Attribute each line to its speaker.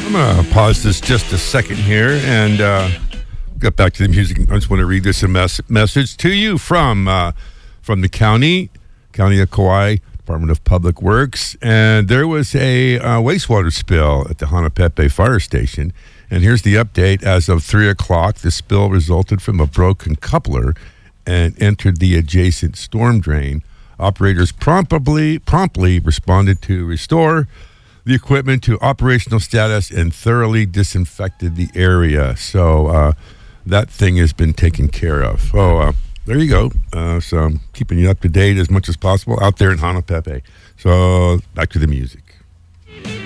Speaker 1: I'm going to pause this just a second here and get back to the music. I just want to read this message to you from the county of Kauai, Department of Public Works. And there was a wastewater spill at the Hanapepe Fire Station. And here's the update. As of 3 o'clock, the spill resulted from a broken coupler and entered the adjacent storm drain. Operators promptly responded to restore the equipment to operational status and thoroughly disinfected the area. So that thing has been taken care of. So there you go. So I'm keeping you up to date as much as possible out there in Hanapepe. So back to the music.